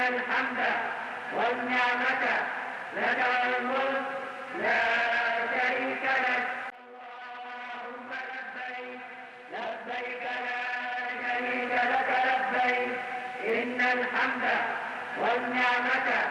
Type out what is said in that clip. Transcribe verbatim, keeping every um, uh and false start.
الحمد والنعمة لك والملك لا شريك لك. اللهم لبيك لبيك لا شريك لك لبيك إن الحمد والنعمة